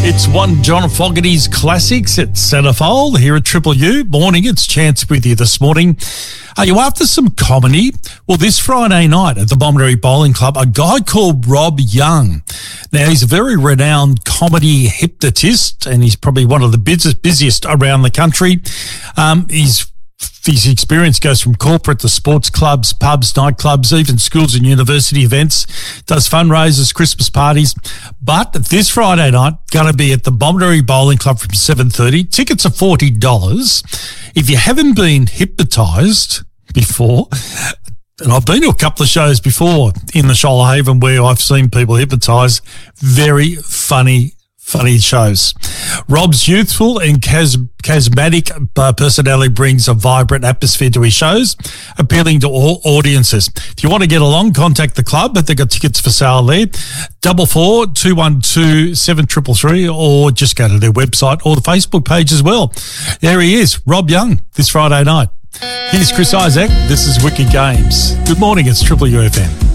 It's one John Fogerty's classics at Centerfold here at Triple U. Morning, it's Chance with you this morning. Are you after some comedy? Well, this Friday night at the Bomaderry Bowling Club, a guy called Rob Young. Now, he's a very renowned comedy hypnotist, and he's probably one of the busiest around the country. His experience goes from corporate to sports clubs, pubs, nightclubs, even schools and university events, does fundraisers, Christmas parties. But this Friday night, going to be at the Bomaderry Bowling Club from 7:30. Tickets are $40. If you haven't been hypnotised before, and I've been to a couple of shows before in the Shoalhaven where I've seen people hypnotised, very funny shows. Rob's youthful and charismatic personality brings a vibrant atmosphere to his shows, appealing to all audiences. If you want to get along, contact the club. They've got tickets for sale there. 44-212-7333, or just go to their website or the Facebook page as well. There he is, Rob Young, this Friday night. Here's Chris Isaac. This is Wicked Games. Good morning, it's Triple U FM.